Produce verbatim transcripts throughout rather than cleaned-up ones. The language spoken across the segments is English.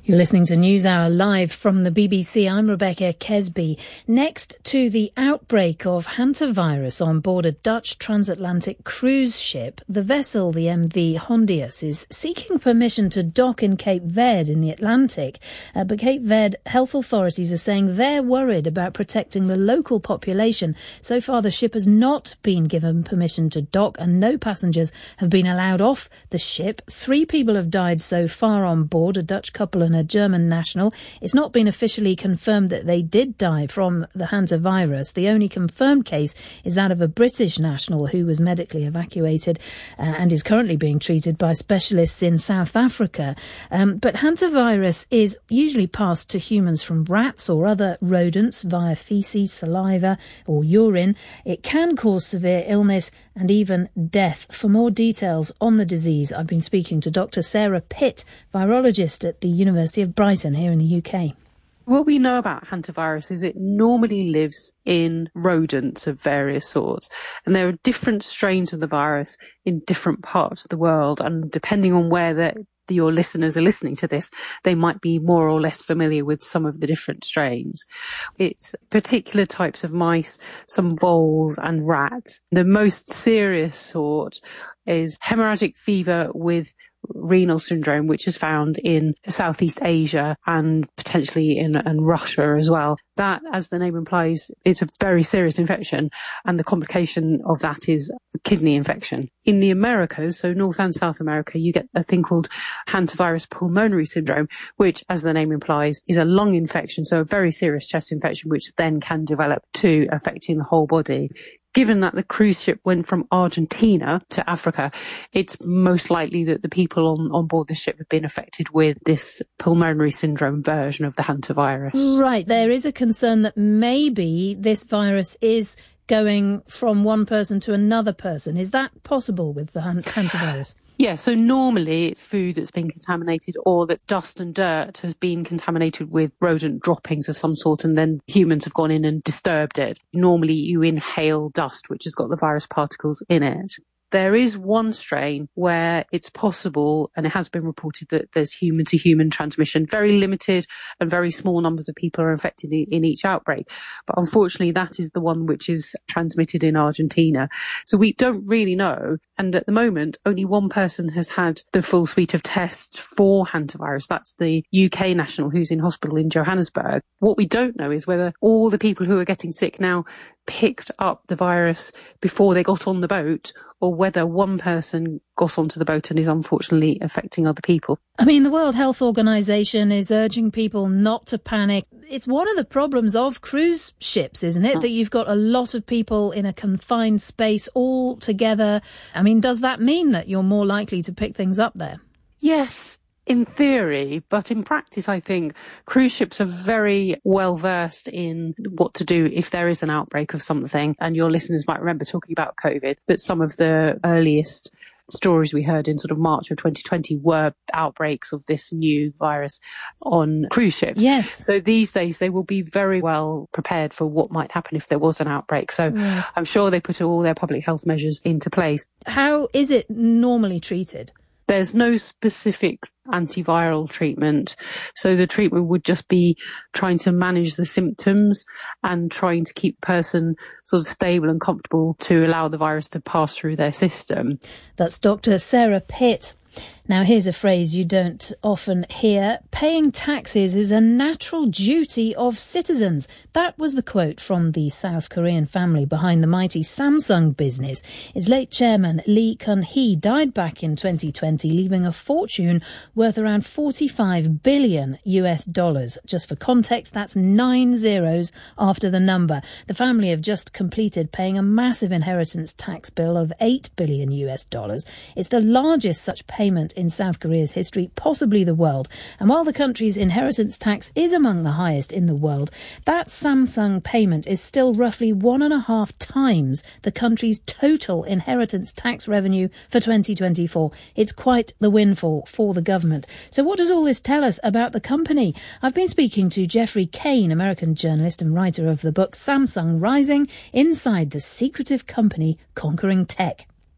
You're listening to NewsHour live from the B B C. I'm Rebecca Kesby. Next to the outbreak of hantavirus on board a Dutch transatlantic cruise ship, the vessel, the M V Hondius, is seeking permission to dock in Cape Verde in the Atlantic. Uh, but Cape Verde health authorities are saying they're worried about protecting the local population. So far, the ship has not been given permission to dock and no passengers have been allowed off the ship. Three people have died so far on board, a Dutch couple and a German national. It's not been officially confirmed that they did die from the hantavirus. The only confirmed case is that of a British national who was medically evacuated uh, and is currently being treated by specialists in South Africa. Um, but hantavirus is usually passed to humans from rats or other rodents via faeces, saliva or urine. It can cause severe illness and even death. For more details on the disease, I've been speaking to Doctor Sarah Pitt, virologist at the University of Brighton here in the U K. What we know about hantavirus is it normally lives in rodents of various sorts, and there are different strains of the virus in different parts of the world, and depending on where the your listeners are listening to this, they might be more or less familiar with some of the different strains. It's particular types of mice, some voles and rats. The most serious sort is hemorrhagic fever with renal syndrome, which is found in Southeast Asia and potentially in, in Russia as well. That, as the name implies, it's a very serious infection, and the complication of that is kidney infection. In the Americas, so North and South America, you get a thing called hantavirus pulmonary syndrome, which, as the name implies, is a lung infection, so a very serious chest infection, which then can develop to affecting the whole body. Given that the cruise ship went from Argentina to Africa, it's most likely that the people on, on board the ship have been affected with this pulmonary syndrome version of the hantavirus. Right. There is a concern that maybe this virus is going from one person to another person. Is that possible with the hantavirus? Yeah, so normally it's food that's been contaminated, or that dust and dirt has been contaminated with rodent droppings of some sort, and then humans have gone in and disturbed it. Normally you inhale dust which has got the virus particles in it. There is one strain where it's possible, and it has been reported, that there's human-to-human transmission. Very limited and very small numbers of people are infected in, in each outbreak. But unfortunately, that is the one which is transmitted in Argentina. So we don't really know. And at the moment, only one person has had the full suite of tests for hantavirus. That's the U K national who's in hospital in Johannesburg. What we don't know is whether all the people who are getting sick now picked up the virus before they got on the boat, or whether one person got onto the boat and is unfortunately affecting other people. I mean, the World Health Organization is urging people not to panic. It's one of the problems of cruise ships, isn't it? Mm. That you've got a lot of people in a confined space all together. I mean, does that mean that you're more likely to pick things up there? Yes. In theory, but in practice, I think cruise ships are very well versed in what to do if there is an outbreak of something. And your listeners might remember talking about COVID, that some of the earliest stories we heard in sort of March of twenty twenty were outbreaks of this new virus on cruise ships. Yes. So these days they will be very well prepared for what might happen if there was an outbreak. So yes. I'm sure they put all their public health measures into place. How is it normally treated? There's no specific antiviral treatment. So the treatment would just be trying to manage the symptoms and trying to keep the person sort of stable and comfortable to allow the virus to pass through their system. That's Doctor Sarah Pitt. Now, here's a phrase you don't often hear. Paying taxes is a natural duty of citizens. That was the quote from the South Korean family behind the mighty Samsung business. Its late chairman, Lee Kun-hee, died back in twenty twenty, leaving a fortune worth around forty-five billion U S dollars. Just for context, that's nine zeros after the number. The family have just completed paying a massive inheritance tax bill of eight billion U S dollars. It's the largest such payment in South Korea's history, possibly the world. And while the country's inheritance tax is among the highest in the world, that Samsung payment is still roughly one and a half times the country's total inheritance tax revenue for twenty twenty-four. It's quite the windfall for the government. So what does all this tell us about the company? I've been speaking to Jeffrey Kane, American journalist and writer of the book Samsung Rising: Inside the Secretive Company Conquering Tech.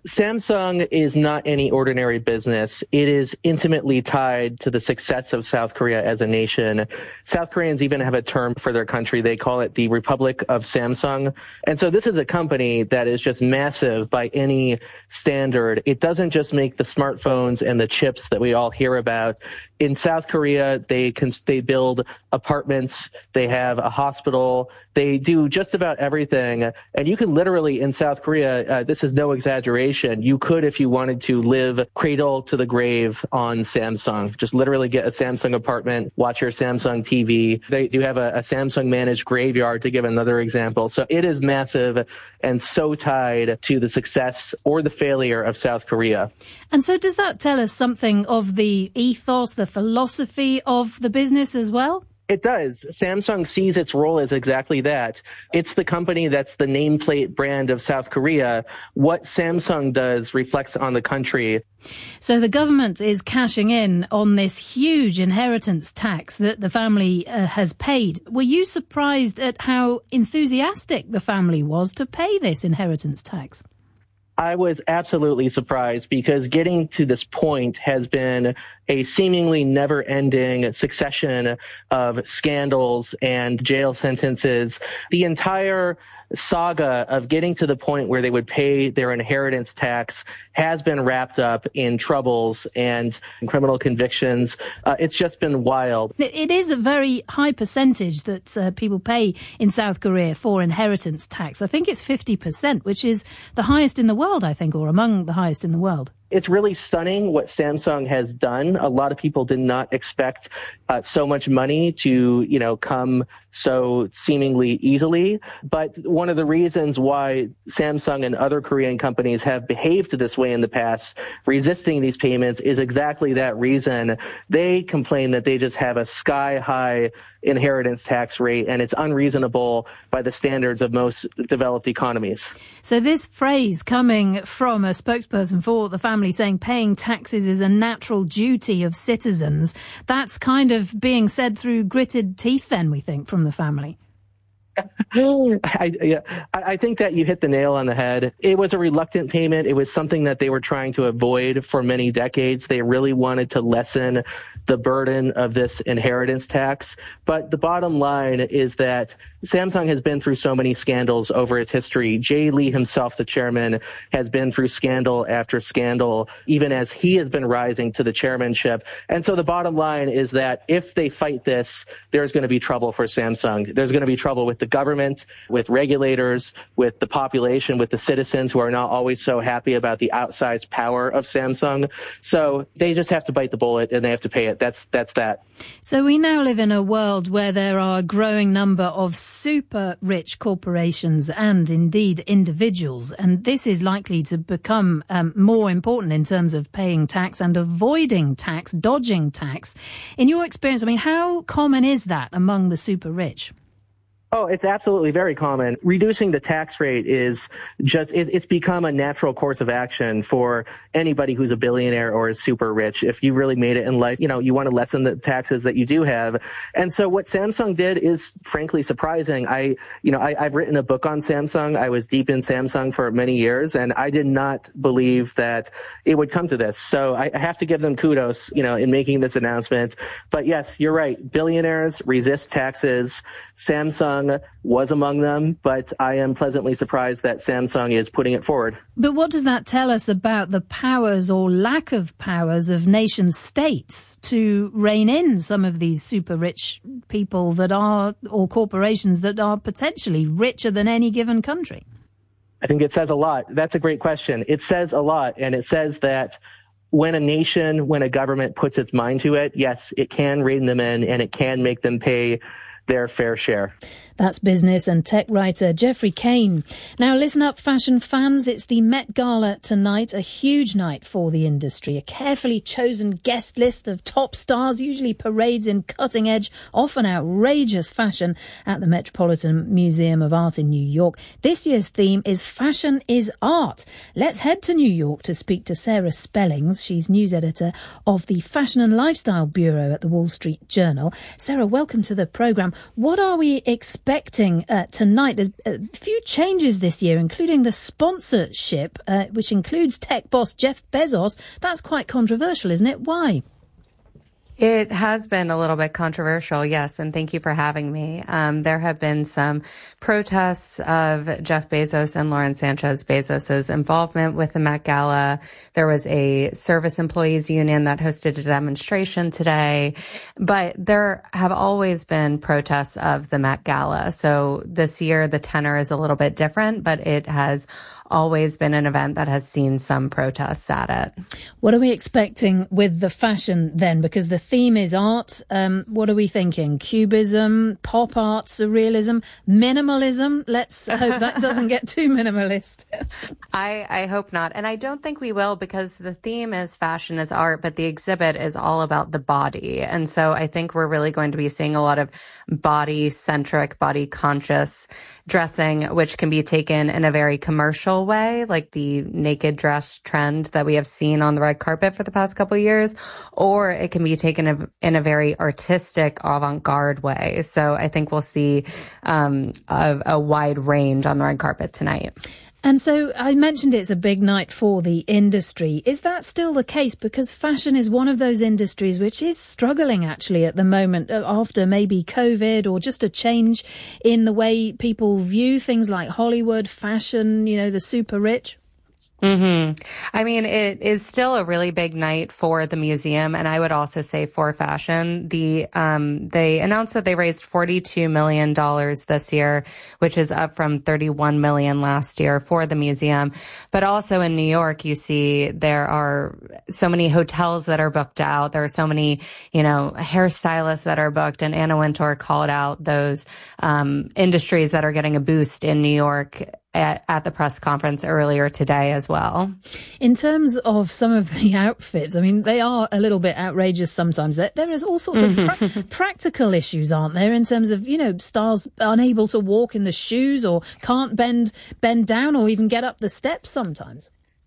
Samsung is not any ordinary business. It is intimately tied to the success of South Korea as a nation. South Koreans even have a term for their country. They call it the Republic of Samsung. And so this is a company that is just massive by any standard. It doesn't just make the smartphones and the chips that we all hear about. In South Korea, they can, they build apartments, they have a hospital, they do just about everything. And you can literally, in South Korea, uh, this is no exaggeration, you could, if you wanted to, live cradle to the grave on Samsung. Just literally get a Samsung apartment, watch your Samsung T V. They do have a, a Samsung managed graveyard, to give another example. So it is massive and so tied to the success or the failure of South Korea. And so does that tell us something of the ethos, the philosophy of the business as well? It does. Samsung sees its role as exactly that. It's the company that's the nameplate brand of South Korea. What Samsung does reflects on the country. So the government is cashing in on this huge inheritance tax that the family uh, has paid. Were you surprised at how enthusiastic the family was to pay this inheritance tax? I was absolutely surprised, because getting to this point has been a seemingly never-ending succession of scandals and jail sentences. The entire saga of getting to the point where they would pay their inheritance tax has been wrapped up in troubles and criminal convictions. Uh, it's just been wild. It is a very high percentage that uh, people pay in South Korea for inheritance tax. I think it's fifty percent, which is the highest in the world, I think, or among the highest in the world. It's really stunning what Samsung has done. A lot of people did not expect uh, so much money to, you know, come so seemingly easily. But one of the reasons why Samsung and other Korean companies have behaved this way in the past, resisting these payments, is exactly that reason. They complain that they just have a sky-high inheritance tax rate, and it's unreasonable by the standards of most developed economies. So this phrase coming from a spokesperson for the family saying paying taxes is a natural duty of citizens, that's kind of being said through gritted teeth then, we think, from the family. I, yeah, I think that you hit the nail on the head. It was a reluctant payment. It was something that they were trying to avoid for many decades. They really wanted to lessen the burden of this inheritance tax. But the bottom line is that Samsung has been through so many scandals over its history. Jay Lee himself, the chairman, has been through scandal after scandal, even as he has been rising to the chairmanship. And so the bottom line is that if they fight this, there's going to be trouble for Samsung. There's going to be trouble with the government, with regulators, with the population, with the citizens who are not always so happy about the outsized power of Samsung. So they just have to bite the bullet and they have to pay it. That's that's that. So we now live in a world where there are a growing number of super rich corporations and indeed individuals, and this is likely to become um, more important in terms of paying tax and avoiding tax, dodging tax. In your experience, I mean, how common is that among the super rich? Oh, it's absolutely very common. Reducing the tax rate is just, it, it's become a natural course of action for anybody who's a billionaire or is super rich. If you've really made it in life, you know, you want to lessen the taxes that you do have. And so what Samsung did is frankly surprising. I, you know, I, I've written a book on Samsung. I was deep in Samsung for many years, and I did not believe that it would come to this. So I, I have to give them kudos, you know, in making this announcement. But yes, you're right. Billionaires resist taxes. Samsung was among them, but I am pleasantly surprised that Samsung is putting it forward. But what does that tell us about the powers or lack of powers of nation states to rein in some of these super rich people that are, or corporations that are potentially richer than any given country? I think it says a lot. That's a great question. It says a lot, and it says that when a nation, when a government puts its mind to it, yes, it can rein them in and it can make them pay their fair share. That's business and tech writer Geoffrey Kane. Now listen up, fashion fans. It's the Met Gala tonight, a huge night for the industry. A carefully chosen guest list of top stars usually parades in cutting-edge, often outrageous fashion at the Metropolitan Museum of Art in New York. This year's theme is Fashion is Art. Let's head to New York to speak to Sarah Spellings. She's news editor of the Fashion and Lifestyle Bureau at the Wall Street Journal. Sarah, welcome to the programme. What are we expecting expecting uh, tonight? There's a few changes this year, including the sponsorship, uh, which includes tech boss Jeff Bezos. That's quite controversial, isn't it? Why? It has been a little bit controversial, yes, and thank you for having me. Um, there have been some protests of Jeff Bezos and Lauren Sanchez Bezos's involvement with the Met Gala. There was a service employees union that hosted a demonstration today, but there have always been protests of the Met Gala. So this year the tenor is a little bit different, but it has always been an event that has seen some protests at it. What are we expecting with the fashion then? Because the theme is art. Um, what are we thinking? Cubism, pop art, surrealism, minimalism? Let's hope that doesn't get too minimalist. I, I hope not. And I don't think we will, because the theme is fashion is art, but the exhibit is all about the body. And so I think we're really going to be seeing a lot of body-centric, body-conscious dressing, which can be taken in a very commercial way, like the naked dress trend that we have seen on the red carpet for the past couple of years, or it can be taken in a very artistic, avant-garde way. So I think we'll see um, a, a wide range on the red carpet tonight. And so I mentioned it's a big night for the industry. Is that still the case? Because fashion is one of those industries which is struggling actually at the moment after maybe COVID or just a change in the way people view things like Hollywood, fashion, you know, the super rich. Mm-hmm. I mean, it is still a really big night for the museum, and I would also say for fashion. The um they announced that they raised forty-two million dollars this year, which is up from thirty-one million dollars last year for the museum. But also in New York, you see there are so many hotels that are booked out. There are so many, you know, hairstylists that are booked, and Anna Wintour called out those um industries that are getting a boost in New York At, at the press conference earlier today as well. In terms of some of the outfits, I mean, they are a little bit outrageous sometimes. There, there is all sorts of pra- practical issues, aren't there, in terms of, you know, stars unable to walk in the shoes or can't bend bend down or even get up the steps sometimes.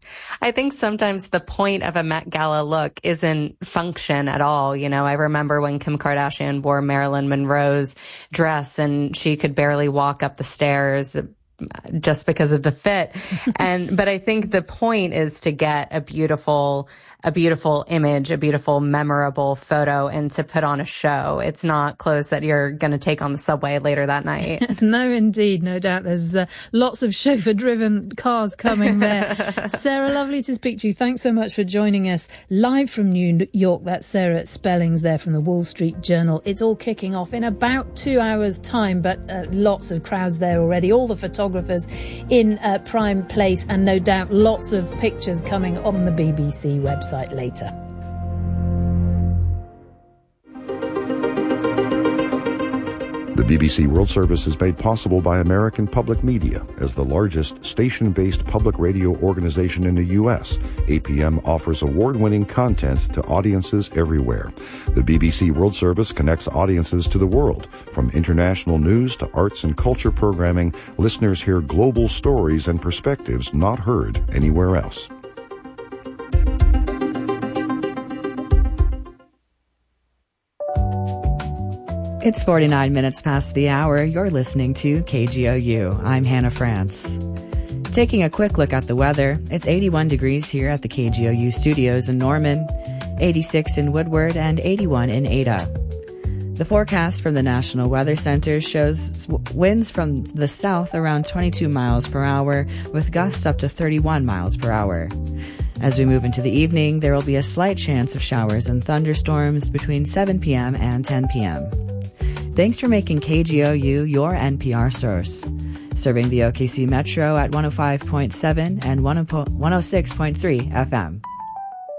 I think sometimes the point of a Met Gala look isn't function at all. You know, I remember when Kim Kardashian wore Marilyn Monroe's dress and she could barely walk up the stairs just because of the fit. And, but I think the point is to get a beautiful, a beautiful image, a beautiful, memorable photo, and to put on a show. It's not clothes that you're going to take on the subway later that night. No, indeed. No doubt. There's uh, lots of chauffeur-driven cars coming there. Sarah, lovely to speak to you. Thanks so much for joining us live from New York. That's Sarah Spellings there from the Wall Street Journal. It's all kicking off in about two hours' time, but uh, lots of crowds there already. All the photographers in uh, prime place, and no doubt lots of pictures coming on the B B C website later. The B B C World Service is made possible by American Public Media. As the largest station-based public radio organization in the U S, A P M offers award-winning content to audiences everywhere. The B B C World Service connects audiences to the world. From international news to arts and culture programming, listeners hear global stories and perspectives not heard anywhere else. It's forty-nine minutes past the hour. You're listening to K G O U. I'm Hannah France. Taking a quick look at the weather, it's eighty-one degrees here at the K G O U studios in Norman, eighty-six in Woodward, and eighty-one in Ada. The forecast from the National Weather Center shows winds from the south around twenty-two miles per hour, with gusts up to thirty-one miles per hour. As we move into the evening, there will be a slight chance of showers and thunderstorms between seven p.m. and ten p.m. Thanks for making K G O U your N P R source. Serving the O K C Metro at one oh five point seven and one oh six point three F M.